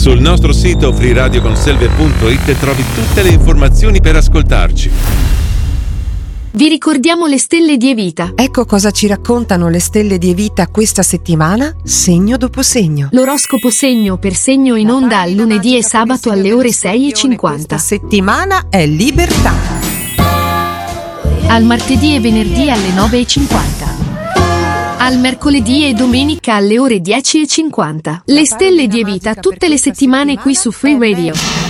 Sul nostro sito freeradioconselve.it trovi tutte le informazioni per ascoltarci. Vi ricordiamo le stelle di Evita. Ecco cosa ci raccontano le stelle di Evita questa settimana, segno dopo segno. L'oroscopo segno per segno in onda al lunedì e sabato alle ore 6:50. Questa settimana è libertà. Al martedì e venerdì alle 9:50. Al mercoledì e domenica alle ore 10:50. Le stelle di Evita tutte le settimane qui su Free Radio.